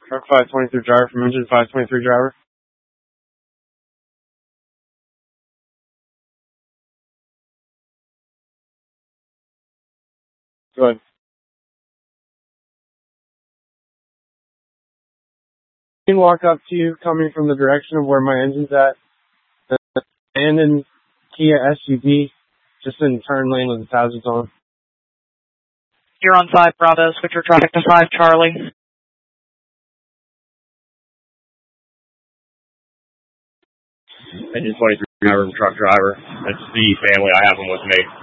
Truck 523 driver from engine 523 driver. Go ahead. I can walk up to you coming from the direction of where my engine's at. The abandoned Kia SUV, just in turn lane with the hazards on. You're on 5 Bravo, switch your traffic to 5 Charlie. Engine 23 driver and truck driver. That's the family. I have them with me.